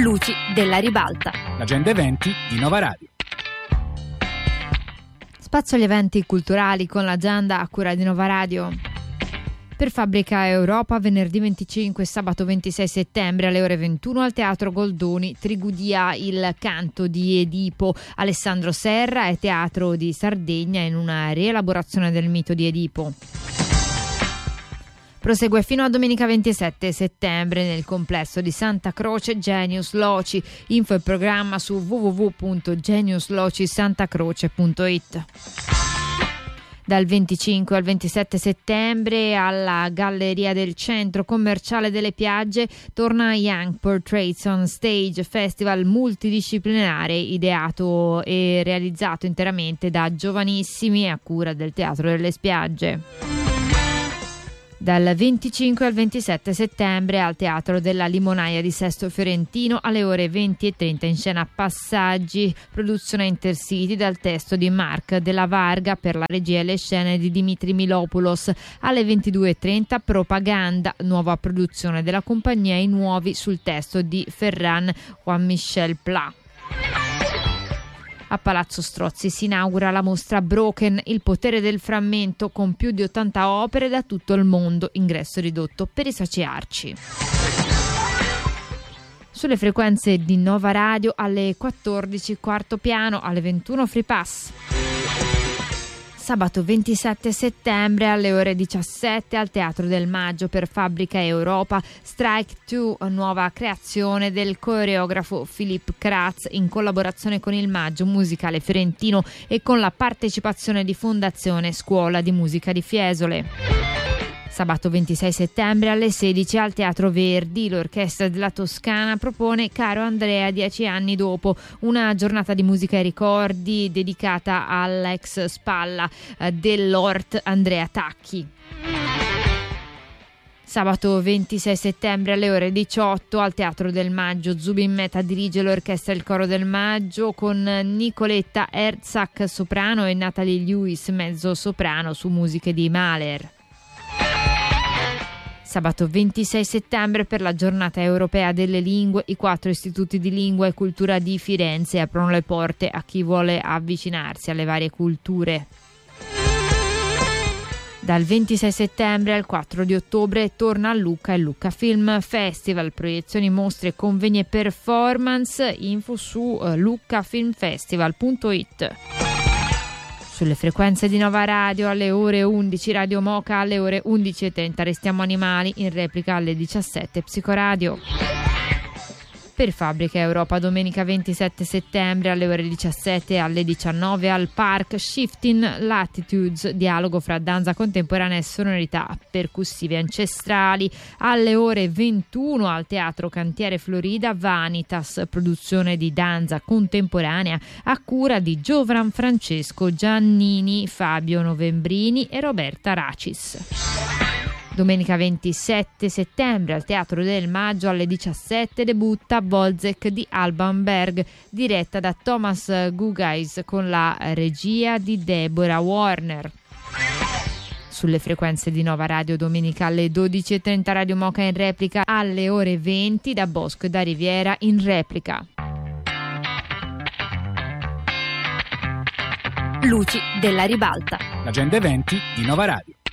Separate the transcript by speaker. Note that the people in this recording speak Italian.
Speaker 1: Luci della ribalta.
Speaker 2: L'agenda eventi di Nova Radio.
Speaker 1: Spazio agli eventi culturali con l'agenda a cura di Nova Radio. Per Fabbrica Europa, venerdì 25 e sabato 26 settembre alle ore 21 al Teatro Goldoni, Trigudia il canto di Edipo. Alessandro Serra e Teatro di Sardegna in una rielaborazione del mito di Edipo. Prosegue fino a domenica 27 settembre nel complesso di Santa Croce Genius Loci. Info e programma su www.geniuslociSantaCroce.it. Dal 25 al 27 settembre alla Galleria del Centro Commerciale delle Piagge torna Young Portraits on Stage, festival multidisciplinare ideato e realizzato interamente da giovanissimi a cura del Teatro delle Spiagge. Dal 25 al 27 settembre al Teatro della Limonaia di Sesto Fiorentino alle ore 20:30 in scena Passaggi, produzione Intercity dal testo di Mark della Varga per la regia e le scene di Dimitri Milopoulos. Alle 22:30 Propaganda, nuova produzione della compagnia I Nuovi sul testo di Ferran Juan-Michel Pla. A Palazzo Strozzi si inaugura la mostra Broken, il potere del frammento, con più di 80 opere da tutto il mondo, ingresso ridotto per i saciarci. Sulle frequenze di Nova Radio alle 14 quarto piano, alle 21 Free Pass. Sabato 27 settembre alle ore 17 al Teatro del Maggio per Fabbrica Europa Strike 2, nuova creazione del coreografo Philippe Kratz in collaborazione con il Maggio Musicale Fiorentino e con la partecipazione di Fondazione Scuola di Musica di Fiesole. Sabato 26 settembre alle 16 al Teatro Verdi l'Orchestra della Toscana propone Caro Andrea 10 anni dopo, una giornata di musica e ricordi dedicata all'ex spalla dell'Ort Andrea Tacchi. Sabato 26 settembre alle ore 18 al Teatro del Maggio Zubin Mehta dirige l'Orchestra Il Coro del Maggio con Nicoletta Herzog soprano e Natalie Lewis mezzo soprano su musiche di Mahler. Sabato 26 settembre per la giornata europea delle lingue i 4 istituti di lingua e cultura di Firenze aprono le porte a chi vuole avvicinarsi alle varie culture. Dal 26 settembre al 4 di ottobre torna a Lucca il Lucca Film Festival, proiezioni, mostre, convegni e performance, info su luccafilmfestival.it. Sulle frequenze di Nova Radio alle ore 11 Radio Moca, alle ore 11:30 Restiamo Animali, in replica alle 17 Psicoradio. Per Fabbrica Europa domenica 27 settembre alle ore 17 e alle 19 al Park Shifting Latitudes, dialogo fra danza contemporanea e sonorità percussive ancestrali. Alle ore 21 al Teatro Cantiere Florida Vanitas, produzione di danza contemporanea a cura di Giovan Francesco Giannini, Fabio Novembrini e Roberta Racis. Domenica 27 settembre al Teatro del Maggio alle 17 debutta Bolzek di Alban Berg, diretta da Thomas Gugais con la regia di Deborah Warner. Sulle frequenze di Nova Radio domenica alle 12:30 Radio Moca in replica, alle ore 20 da Bosco e da Riviera in replica.
Speaker 2: Luci della ribalta. L'agenda eventi di Nova Radio.